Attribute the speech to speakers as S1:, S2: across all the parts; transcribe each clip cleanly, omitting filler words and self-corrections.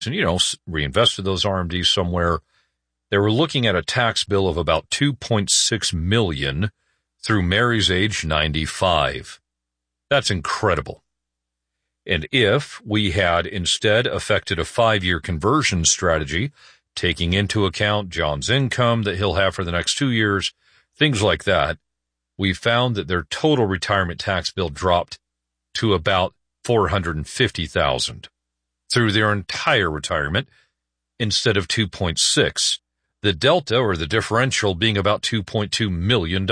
S1: and, reinvested those RMDs somewhere, they were looking at a tax bill of about $2.6 million through Mary's age 95. That's incredible. And if we had instead affected a 5-year conversion strategy, taking into account John's income that he'll have for the next 2 years, things like that, we found that their total retirement tax bill dropped to about $450,000 through their entire retirement instead of 2.6, the delta or the differential being about $2.2 million.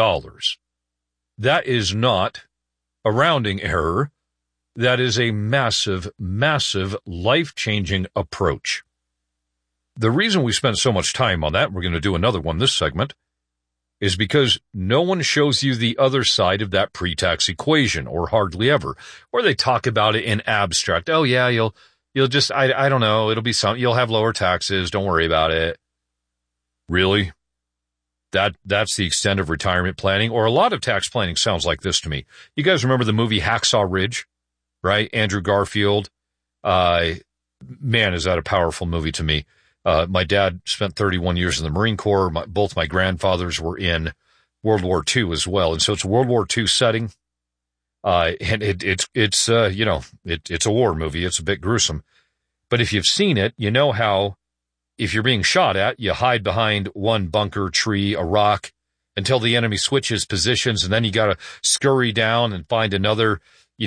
S1: That is not a rounding error. That is a massive, massive, life-changing approach. The reason we spend so much time on that, we're going to do another one this segment, is because no one shows you the other side of that pre-tax equation, or hardly ever. Or they talk about it in abstract. Oh yeah, you'll just, I don't know, it'll be you'll have lower taxes, don't worry about it. Really? That's the extent of retirement planning, or a lot of tax planning sounds like this to me. You guys remember the movie Hacksaw Ridge, right? Andrew Garfield. Man, is that a powerful movie to me. My dad spent 31 years in the Marine Corps. Both my grandfathers were in World War II as well. And so it's a World War II setting. And it's a war movie. It's a bit gruesome. But if you've seen it, you know how if you're being shot at, you hide behind one bunker, tree, a rock until the enemy switches positions. And then you got to scurry down and find another,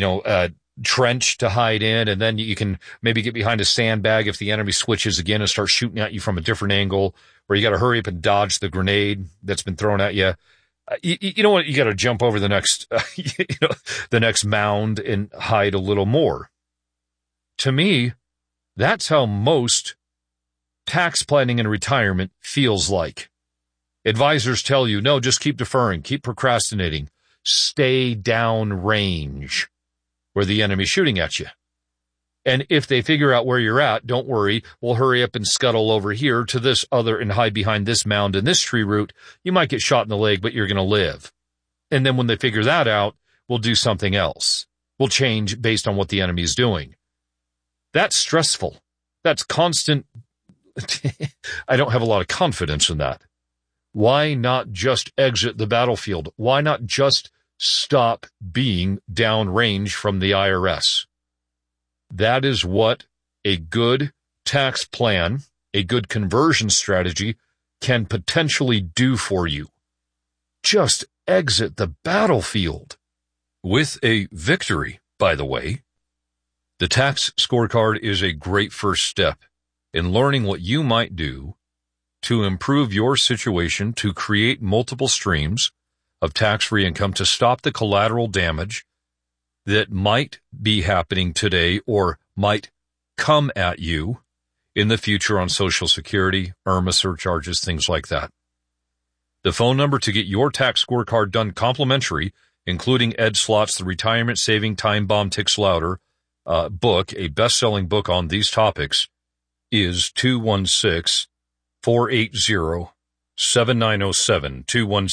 S1: trench to hide in, and then you can maybe get behind a sandbag if the enemy switches again and starts shooting at you from a different angle, or you got to hurry up and dodge the grenade that's been thrown at you. You know what? You got to jump over the next, the next mound and hide a little more. To me, that's how most tax planning and retirement feels like. Advisors tell you, no, just keep deferring, keep procrastinating, stay down range where the enemy's shooting at you. And if they figure out where you're at, don't worry, we'll hurry up and scuttle over here to this other and hide behind this mound and this tree root. You might get shot in the leg, but you're going to live. And then when they figure that out, we'll do something else. We'll change based on what the enemy's doing. That's stressful. That's constant. I don't have a lot of confidence in that. Why not just exit the battlefield? Why not just stop being downrange from the IRS? That is what a good tax plan, a good conversion strategy can potentially do for you. Just exit the battlefield. With a victory, by the way. The tax scorecard is a great first step in learning what you might do to improve your situation, to create multiple streams of tax-free income, to stop the collateral damage that might be happening today or might come at you in the future on Social Security, IRMA surcharges, things like that. The phone number to get your tax scorecard done complimentary, including Ed Slott's The Retirement Saving Time Bomb Ticks Louder book, a best-selling book on these topics, is 216-480-7907,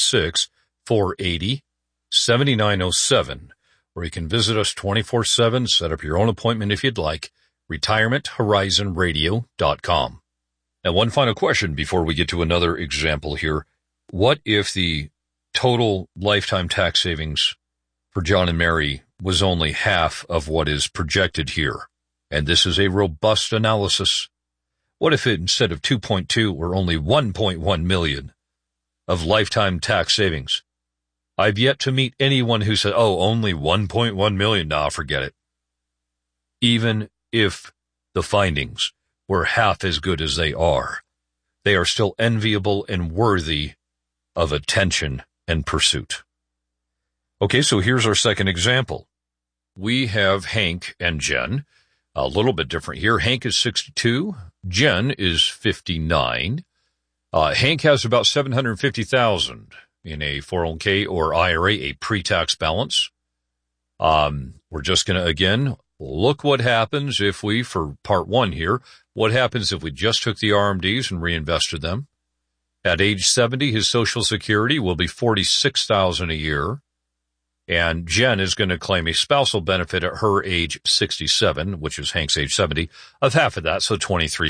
S1: 216-480-7907, or you can visit us 24/7, set up your own appointment if you'd like, retirementhorizonradio.com. Now, one final question before we get to another example here. What if the total lifetime tax savings for John and Mary was only half of what is projected here? And this is a robust analysis. What if it, instead of 2.2 were only 1.1 million of lifetime tax savings? I've yet to meet anyone who said, oh, only 1.1 million. Nah, forget it. Even if the findings were half as good as they are still enviable and worthy of attention and pursuit. Okay, so here's our second example. We have Hank and Jen. A little bit different here. Hank is 62. Jen is 59. Hank has about $750,000 in a 401k or IRA, a pre-tax balance. We're just going to, again, look what happens if we, for part one here, what happens if we just took the RMDs and reinvested them. At age 70, his Social Security will be $46,000 a year. And Jen is going to claim a spousal benefit at her age 67, which is Hank's age 70, of half of that, so $23,000.